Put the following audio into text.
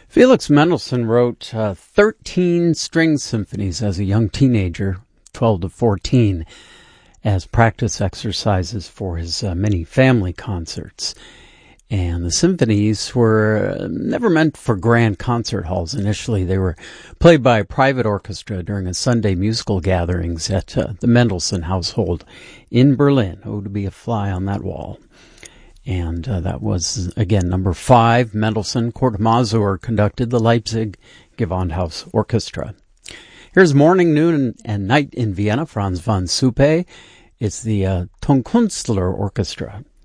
Felix Mendelssohn wrote 13 string symphonies as a young teenager, 12 to 14, as practice exercises for his many family concerts. And the symphonies were never meant for grand concert halls. Initially, they were played by a private orchestra during a Sunday musical gatherings at the Mendelssohn household in Berlin. Oh, to be a fly on that wall. And that was, again, number 5. Mendelssohn, Kurt Masur conducted the Leipzig Gewandhaus Orchestra. Here's Morning, Noon, and Night in Vienna, Franz von Suppe. It's the Tonkünstler Orchestra.